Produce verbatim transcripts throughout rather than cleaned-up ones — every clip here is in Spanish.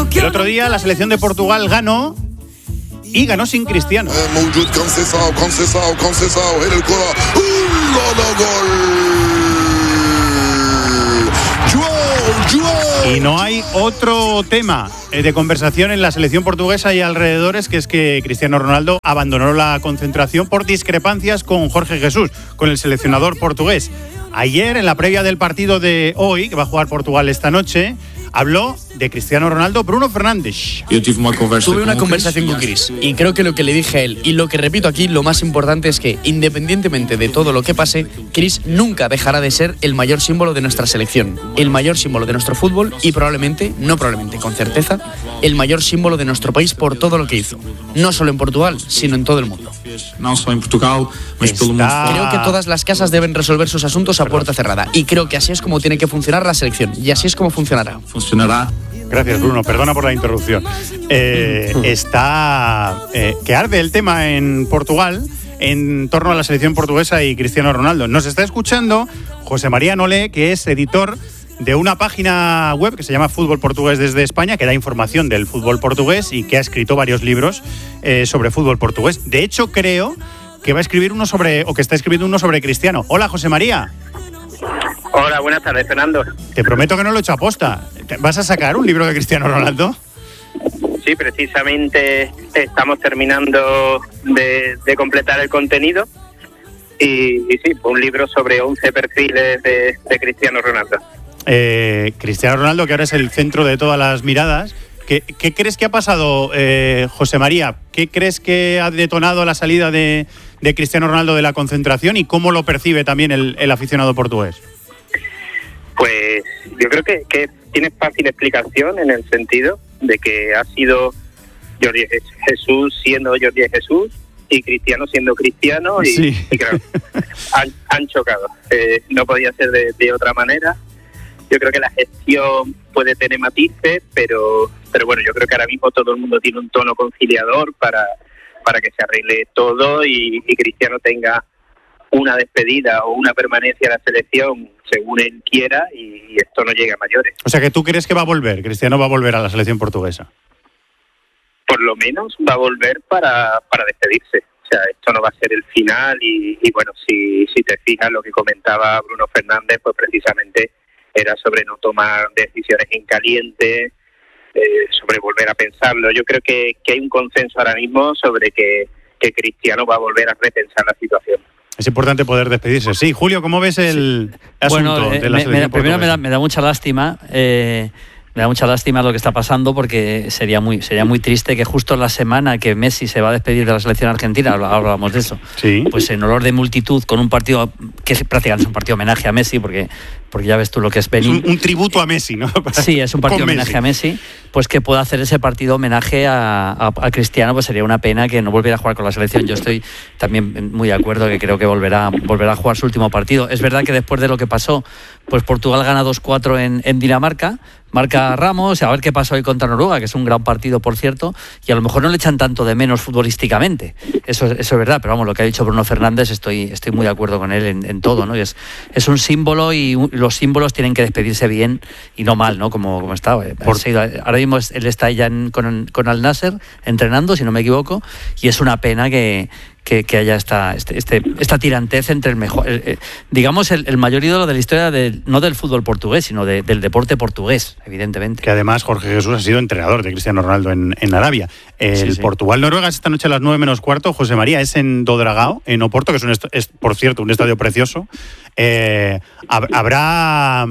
El otro día la selección de Portugal ganó y ganó sin Cristiano. Y no hay otro tema de conversación en la selección portuguesa y alrededores, que es que Cristiano Ronaldo abandonó la concentración por discrepancias con Jorge Jesús, con el seleccionador portugués. Ayer, en la previa del partido de hoy, que va a jugar Portugal esta noche, habló de Cristiano Ronaldo Bruno Fernández. Yo tuve una, tuve una conversación con Chris y creo que lo que le dije a él y lo que repito aquí, lo más importante es que independientemente de todo lo que pase, Chris nunca dejará de ser el mayor símbolo de nuestra selección, el mayor símbolo de nuestro fútbol y probablemente, no probablemente, con certeza, el mayor símbolo de nuestro país por todo lo que hizo, no solo en Portugal, sino en todo el mundo. No solo en Portugal, mas pelo mundo. Creo que todas las casas deben resolver sus asuntos a puerta cerrada y creo que así es como tiene que funcionar la selección y así es como funcionará. Funcionará. Gracias, Bruno. Perdona por la interrupción. Eh, está eh, que arde el tema en Portugal en torno a la selección portuguesa y Cristiano Ronaldo. Nos está escuchando José María Nolé, que es editor de una página web que se llama Fútbol Portugués desde España, que da información del fútbol portugués y que ha escrito varios libros eh, sobre fútbol portugués. De hecho, creo que va a escribir uno sobre, o que está escribiendo uno sobre Cristiano. Hola, José María. Hola, buenas tardes, Fernando. Te prometo que no lo he hecho aposta. ¿Vas a sacar un libro de Cristiano Ronaldo? Sí, precisamente estamos terminando de, de completar el contenido y, y sí, un libro sobre once perfiles de, de Cristiano Ronaldo. Eh, Cristiano Ronaldo, que ahora es el centro de todas las miradas. ¿Qué, qué crees que ha pasado, eh, José María? ¿Qué crees que ha detonado la salida de, de Cristiano Ronaldo de la concentración y cómo lo percibe también el, el aficionado portugués? Pues yo creo que, que tiene fácil explicación en el sentido de que ha sido Jordi Jesús siendo Jordi Jesús y Cristiano siendo Cristiano y, sí. y claro, han, han chocado. Eh, no podía ser de, de otra manera. Yo creo que la gestión puede tener matices, pero pero bueno, yo creo que ahora mismo todo el mundo tiene un tono conciliador para, para que se arregle todo y, y Cristiano tenga una despedida o una permanencia en la selección según él quiera y esto no llegue a mayores. O sea, que tú crees que va a volver, Cristiano va a volver a la selección portuguesa. Por lo menos va a volver para, para despedirse. O sea, esto no va a ser el final y, y bueno, si, si te fijas lo que comentaba Bruno Fernández, pues precisamente era sobre no tomar decisiones en caliente, eh, sobre volver a pensarlo. Yo creo que, que hay un consenso ahora mismo sobre que, que Cristiano va a volver a repensar la situación. Es importante poder despedirse. Sí, Julio, ¿cómo ves el sí. asunto bueno, eh, de la me, selección me, Primero me da, portuguesa? me da mucha lástima, eh, me da mucha lástima lo que está pasando porque sería muy sería muy triste que justo en la semana que Messi se va a despedir de la selección argentina, hablábamos de eso, sí. pues en olor de multitud con un partido que es prácticamente es un partido homenaje a Messi porque porque ya ves tú lo que es venir. Es un, un tributo a Messi, ¿no? Sí, es un partido homenaje Messi. a Messi, pues que pueda hacer ese partido homenaje a, a, a Cristiano, pues sería una pena que no volviera a jugar con la selección. Yo estoy también muy de acuerdo que creo que volverá, volverá a jugar su último partido. Es verdad que después de lo que pasó, pues Portugal gana dos cuatro en, en Dinamarca, marca Ramos, a ver qué pasó hoy contra Noruega, que es un gran partido, por cierto, y a lo mejor no le echan tanto de menos futbolísticamente. Eso, eso es verdad, pero vamos, lo que ha dicho Bruno Fernández, estoy, estoy muy de acuerdo con él en, en todo, ¿no? Y es, es un símbolo y los símbolos tienen que despedirse bien y no mal, ¿no? Como, como está. Por... Ahora mismo él está ya en, con, con Al Nasser entrenando, si no me equivoco, y es una pena que... Que, que haya esta, este, este, esta tirantez entre el mejor, eh, eh, digamos, el, el mayor ídolo de la historia, de, no del fútbol portugués, sino de, del deporte portugués, evidentemente. Que además Jorge Jesús ha sido entrenador de Cristiano Ronaldo en, en Arabia. El sí, sí. Portugal-Noruega es esta noche a las nueve menos cuarto. José María, es en Do Dragao, en Oporto, que es, un est- es por cierto, un estadio precioso. Eh, hab- habrá...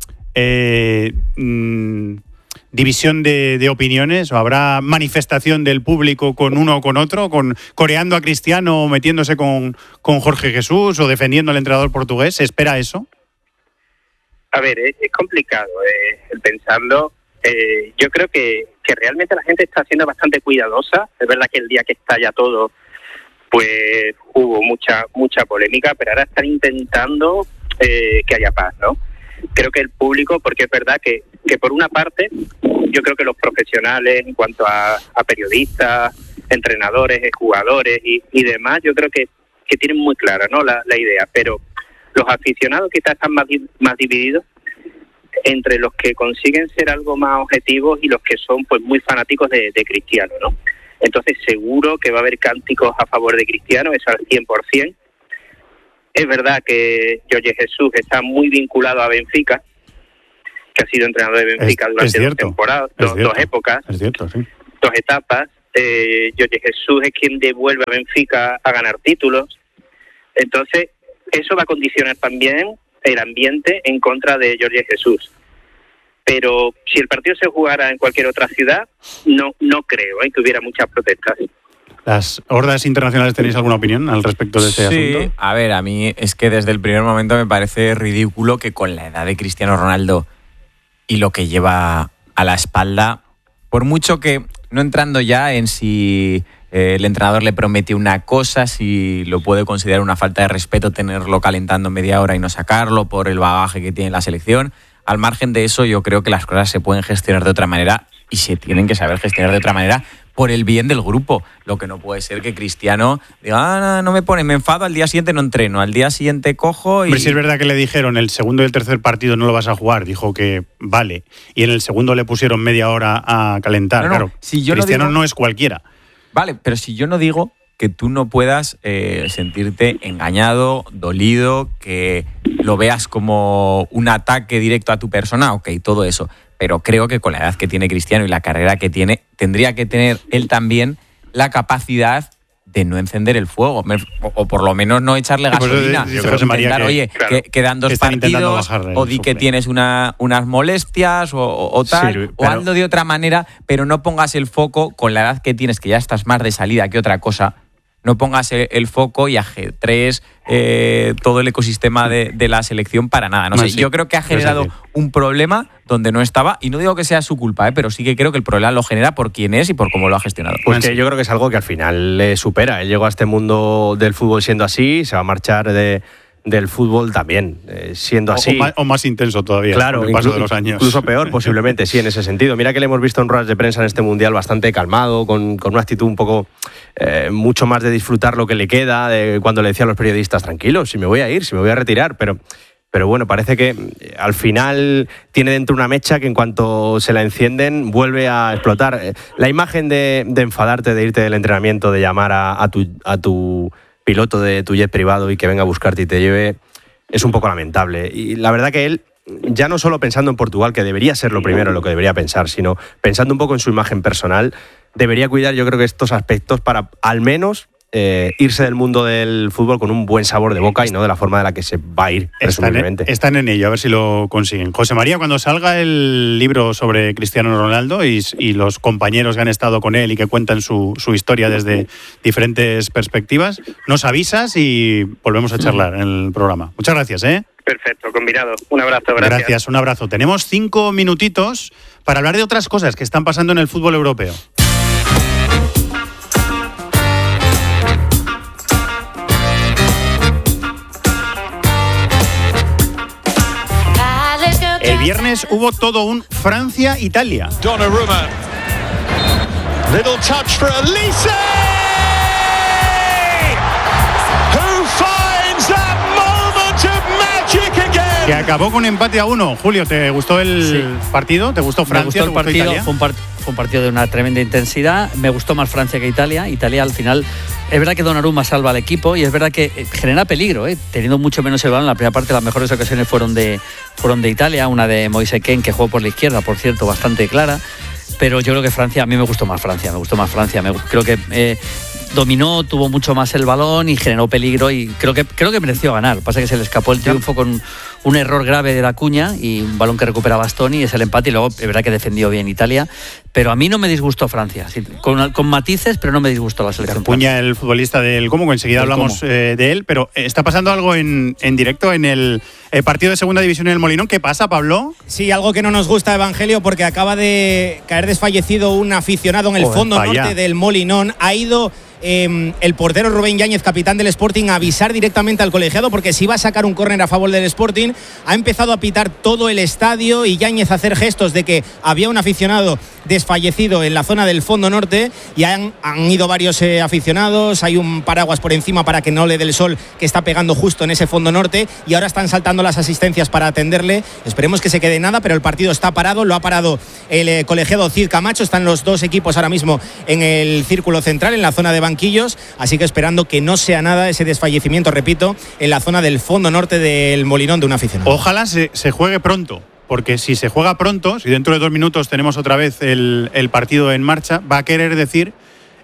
Eh, mmm, división de, de opiniones o habrá manifestación del público con uno o con otro, con coreando a Cristiano o metiéndose con, con Jorge Jesús o defendiendo al entrenador portugués. ¿Se espera eso? A ver, es, es complicado eh, el pensarlo. Eh, yo creo que, que realmente la gente está siendo bastante cuidadosa. Es verdad que el día que estalla todo, pues hubo mucha mucha polémica, pero ahora están intentando eh, que haya paz, ¿no? Creo que el público, porque es verdad que, que por una parte, yo creo que los profesionales en cuanto a, a periodistas, entrenadores, jugadores y, y demás, yo creo que, que tienen muy clara, ¿no? la, la idea, pero los aficionados quizás están más, más divididos entre los que consiguen ser algo más objetivos y los que son pues muy fanáticos de, de Cristiano, ¿no? Entonces seguro que va a haber cánticos a favor de Cristiano, eso al cien por ciento. Es verdad que Jorge Jesús está muy vinculado a Benfica, que ha sido entrenador de Benfica es, durante es dos temporadas, dos, dos épocas, es cierto, sí. dos etapas. Eh, Jorge Jesús es quien devuelve a Benfica a ganar títulos. Entonces, eso va a condicionar también el ambiente en contra de Jorge Jesús. Pero si el partido se jugara en cualquier otra ciudad, no no creo ¿eh? que hubiera muchas protestas. ¿Las hordas internacionales tenéis alguna opinión al respecto de este sí, asunto? A ver, a mí es que desde el primer momento me parece ridículo que con la edad de Cristiano Ronaldo y lo que lleva a la espalda, por mucho que, no entrando ya en si eh, el entrenador le promete una cosa, si lo puede considerar una falta de respeto tenerlo calentando media hora y no sacarlo por el bagaje que tiene la selección, al margen de eso yo creo que las cosas se pueden gestionar de otra manera y se tienen que saber gestionar de otra manera por el bien del grupo. Lo que no puede ser que Cristiano diga, ah, no me pone, me enfado, al día siguiente no entreno, al día siguiente cojo y... Hombre, si es verdad que le dijeron el segundo y el tercer partido no lo vas a jugar, dijo que vale, y en el segundo le pusieron media hora a calentar, no, no, claro. Si yo Cristiano no, digo... no es cualquiera. Vale, pero si yo no digo que tú no puedas eh, sentirte engañado, dolido, que lo veas como un ataque directo a tu persona, ok, todo eso. Pero creo que con la edad que tiene Cristiano y la carrera que tiene, tendría que tener él también la capacidad de no encender el fuego, o, o por lo menos no echarle gasolina. Yo creo que intentar, que, oye, claro, que quedan dos partidos, o di que tienes una, unas molestias, o, o tal, sí, pero... o hazlo de otra manera, pero no pongas el foco con la edad que tienes, que ya estás más de salida que otra cosa. No pongas el, el foco y ajetres eh, todo el ecosistema de, de la selección para nada. No, no sé, sí, yo creo que ha generado un problema donde no estaba, y no digo que sea su culpa, ¿eh? Pero sí que creo que el problema lo genera por quién es y por cómo lo ha gestionado. Pues que yo creo que es algo que al final le supera. Él llegó a este mundo del fútbol siendo así, se va a marchar de... del fútbol también, eh, siendo así. O más, o más intenso todavía, claro, con el paso incluso, de los años. Incluso peor, posiblemente, sí, en ese sentido. Mira que le hemos visto en ruedas de prensa en este Mundial bastante calmado, con, con una actitud un poco, eh, mucho más de disfrutar lo que le queda, de cuando le decía a los periodistas, tranquilos, si me voy a ir, si me voy a retirar, pero... Pero bueno, parece que al final tiene dentro una mecha que en cuanto se la encienden vuelve a explotar. La imagen de, de enfadarte, de irte del entrenamiento, de llamar a, a tu... A tu piloto de tu jet privado y que venga a buscarte y te lleve, es un poco lamentable. Y la verdad que él, ya no solo pensando en Portugal, que debería ser lo primero en lo que debería pensar, sino pensando un poco en su imagen personal, debería cuidar, yo creo que estos aspectos para al menos eh, irse del mundo del fútbol con un buen sabor de boca y no de la forma de la que se va a ir, presumiblemente. Están en, están en ello, a ver si lo consiguen. José María, cuando salga el libro sobre Cristiano Ronaldo y, y los compañeros que han estado con él y que cuentan su, su historia desde diferentes perspectivas, nos avisas y volvemos a charlar en el programa. Muchas gracias, ¿eh? Perfecto, combinado. Un abrazo, gracias. Gracias, un abrazo. Tenemos cinco minutitos para hablar de otras cosas que están pasando en el fútbol europeo. El viernes hubo todo un Francia-Italia. Donnarumma. Little touch for Elise. Who finds that moment of magic again? Que acabó con empate a uno. Julio, ¿te gustó el sí. partido? ¿Te gustó Francia? Me gustó el partido. Italia? Fue un, part- fue un partido de una tremenda intensidad. Me gustó más Francia que Italia. Italia al final... Es verdad que Donnarumma salva al equipo y es verdad que genera peligro, ¿eh? Teniendo mucho menos el balón. La primera parte las mejores ocasiones fueron de, fueron de Italia, una de Moise Kean que jugó por la izquierda, por cierto, bastante clara. Pero yo creo que Francia, a mí me gustó más Francia, me gustó más Francia. Me, creo que eh, dominó, tuvo mucho más el balón y generó peligro y creo que creo que mereció ganar. Pasa que se le escapó el triunfo con un error grave de la Acuña y un balón que recupera Bastoni, es el empate y luego es verdad que defendió bien Italia. Pero a mí no me disgustó Francia, sí, con, con matices, pero no me disgustó la selección. Acuña, el futbolista del Como, que enseguida hablamos eh, de él, pero está pasando algo en, en directo en el, el partido de segunda división en el Molinón. ¿Qué pasa, Pablo? Sí, algo que no nos gusta, Evangelio, porque acaba de caer desfallecido un aficionado en el Joder, fondo norte allá. del Molinón. Ha ido... Eh, el portero Rubén Yáñez, capitán del Sporting, a avisar directamente al colegiado porque si iba a sacar un córner a favor del Sporting. Ha empezado a pitar todo el estadio y Yáñez a hacer gestos de que había un aficionado des- desfallecido en la zona del fondo norte y han, han ido varios eh, aficionados. Hay un paraguas por encima para que no le dé el sol que está pegando justo en ese fondo norte y ahora están saltando las asistencias para atenderle. Esperemos que se quede nada, pero el partido está parado. Lo ha parado el eh, colegiado Cid Camacho. Están los dos equipos ahora mismo en el círculo central, en la zona de banquillos, así que esperando que no sea nada ese desfallecimiento, repito, en la zona del fondo norte del Molinón de un aficionado. Ojalá se, se juegue pronto, porque si se juega pronto, si dentro de dos minutos tenemos otra vez el, el partido en marcha, va a querer decir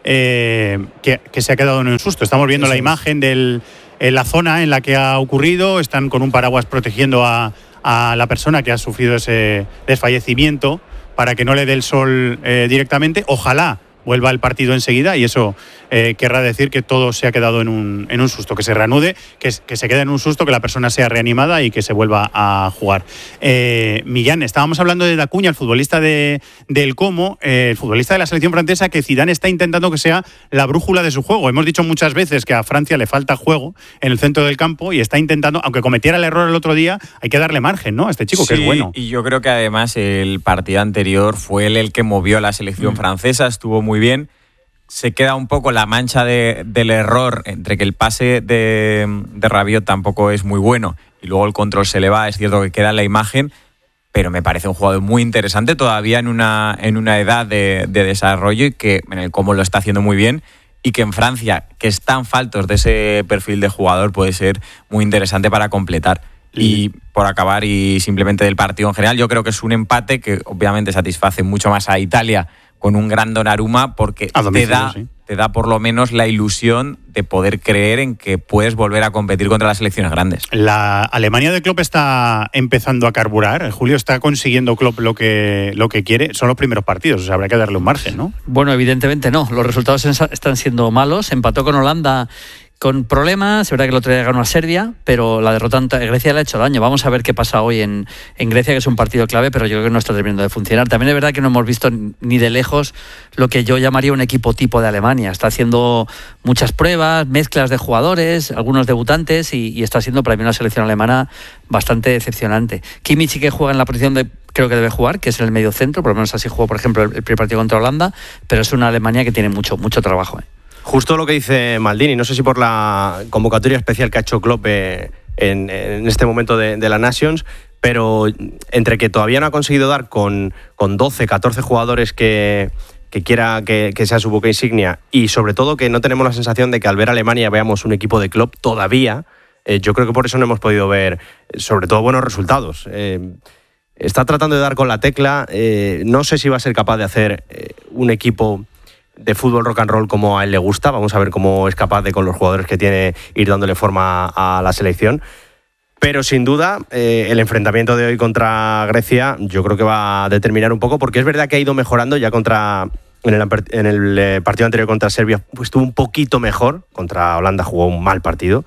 eh, que, que se ha quedado en un susto. Estamos viendo Eso la es. imagen de la zona en la que ha ocurrido, están con un paraguas protegiendo a, a la persona que ha sufrido ese desfallecimiento para que no le dé el sol eh, directamente. Ojalá vuelva el partido enseguida y eso eh, querrá decir que todo se ha quedado en un, en un susto, que se reanude, que, que se quede en un susto, que la persona sea reanimada y que se vuelva a jugar. Eh, Millán, estábamos hablando de Dacuña, el futbolista de, del Como, eh, el futbolista de la selección francesa, que Zidane está intentando que sea la brújula de su juego. Hemos dicho muchas veces que a Francia le falta juego en el centro del campo y está intentando, aunque cometiera el error el otro día, hay que darle margen, ¿no? A este chico, sí, que es bueno. Y yo creo que además el partido anterior fue él el que movió a la selección mm. francesa, estuvo muy bien. Se queda un poco la mancha de, del error entre que el pase de, de Rabiot tampoco es muy bueno y luego el control se le va. Es cierto que queda en la imagen, pero me parece un jugador muy interesante todavía en una, en una edad de, de desarrollo y que en el cómo lo está haciendo muy bien y que en Francia, que están faltos de ese perfil de jugador, puede ser muy interesante para completar. Y por acabar, y simplemente del partido en general, yo creo que es un empate que obviamente satisface mucho más a Italia con un gran Donnarumma porque te da, sí. te da por lo menos la ilusión de poder creer en que puedes volver a competir contra las selecciones grandes. La Alemania de Klopp está empezando a carburar. Julio, está consiguiendo Klopp lo que, lo que quiere. Son los primeros partidos, o sea, habrá que darle un margen, ¿no? Bueno, evidentemente no. Los resultados están siendo malos. Empató con Holanda con problemas, es verdad que el otro día ganó a Serbia, pero la derrota ante Grecia le ha hecho daño. Vamos a ver qué pasa hoy en, en Grecia, que es un partido clave, pero yo creo que no está terminando de funcionar. También es verdad que no hemos visto ni de lejos lo que yo llamaría un equipo tipo de Alemania. Está haciendo muchas pruebas, mezclas de jugadores, algunos debutantes, y, y está siendo para mí una selección alemana bastante decepcionante. Kimmich sí que juega en la posición de creo que debe jugar, que es en el medio centro, por lo menos así jugó, por ejemplo, el, el primer partido contra Holanda, pero es una Alemania que tiene mucho, mucho trabajo, ¿eh? Justo lo que dice Maldini, no sé si por la convocatoria especial que ha hecho Klopp eh, en, en este momento de, de la Nations, pero entre que todavía no ha conseguido dar con, con doce, catorce jugadores que, que quiera que, que sea su buque insignia y sobre todo que no tenemos la sensación de que al ver a Alemania veamos un equipo de Klopp todavía, eh, yo creo que por eso no hemos podido ver sobre todo buenos resultados. Eh, está tratando de dar con la tecla, eh, no sé si va a ser capaz de hacer eh, un equipo de fútbol rock and roll como a él le gusta. Vamos a ver cómo es capaz de, con los jugadores que tiene, ir dándole forma a la selección. Pero sin duda, eh, el enfrentamiento de hoy contra Grecia yo creo que va a determinar un poco, porque es verdad que ha ido mejorando ya contra... En el, en el partido anterior contra Serbia pues estuvo un poquito mejor, contra Holanda jugó un mal partido.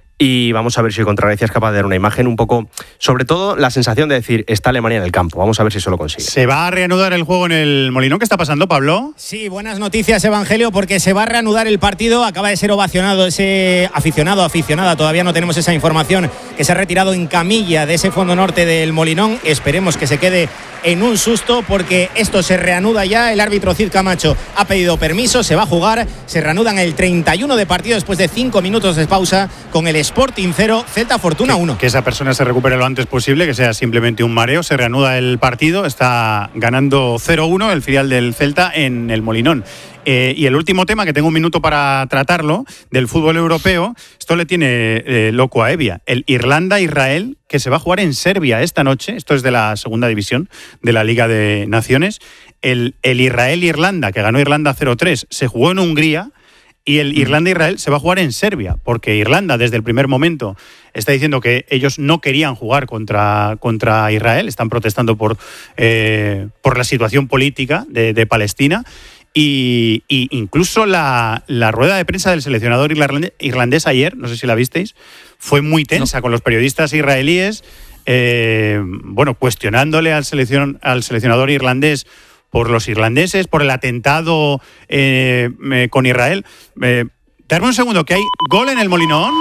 Y vamos a ver si contra Grecia es capaz de dar una imagen un poco, sobre todo la sensación de decir, está Alemania en el campo. Vamos a ver si eso lo consigue. ¿Se va a reanudar el juego en el Molinón? ¿Qué está pasando, Pablo? Sí, buenas noticias, Evangelio, porque se va a reanudar el partido. Acaba de ser ovacionado ese aficionado, aficionada, todavía no tenemos esa información, que se ha retirado en camilla de ese fondo norte del Molinón. Esperemos que se quede en un susto, porque esto se reanuda ya. El árbitro Cid Camacho ha pedido permiso, se va a jugar. Se reanudan el treinta y uno de partido después de cinco minutos de pausa con el Sporting cero, Celta Fortuna uno. Que, que esa persona se recupere lo antes posible, que sea simplemente un mareo. Se reanuda el partido, está ganando cero uno el filial del Celta en el Molinón. Eh, y el último tema, que tengo un minuto para tratarlo, del fútbol europeo, esto le tiene eh, loco a Evia. El Irlanda-Israel, que se va a jugar en Serbia esta noche, esto es de la segunda división de la Liga de Naciones. El, el Israel-Irlanda, que ganó Irlanda cero tres, se jugó en Hungría. Y el Irlanda-Israel se va a jugar en Serbia, porque Irlanda desde el primer momento está diciendo que ellos no querían jugar contra, contra Israel, están protestando por, eh, por la situación política de, de Palestina. Y, y incluso la, la rueda de prensa del seleccionador irlandés ayer, no sé si la visteis, fue muy tensa, no, con los periodistas israelíes, eh, bueno, cuestionándole al, seleccion, al seleccionador irlandés por los irlandeses, por el atentado eh, eh, con Israel. Eh, darme un segundo, que hay gol en el Molinón.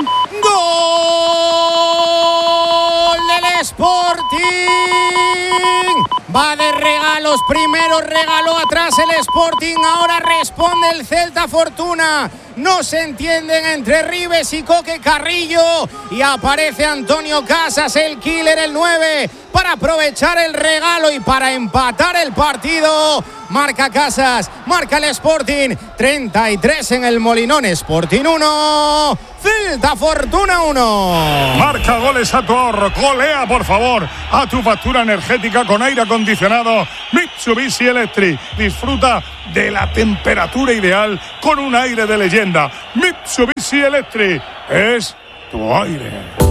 ¡Gol del Sporting! Va de regalo minutos. Primero regaló atrás el Sporting, ahora responde el Celta Fortuna. No se entienden entre Ribes y Coque Carrillo. Y aparece Antonio Casas, el killer, el nueve, para aprovechar el regalo y para empatar el partido. Marca Casas, marca el Sporting. treinta y tres en el Molinón. Sporting uno, Celta Fortuna uno. Marca goles a tu ahorro. Golea, por favor, a tu factura energética con aire acondicionado Mitsubishi Electric. Disfruta de la temperatura ideal con un aire de leyenda. Mitsubishi Electric es tu aire.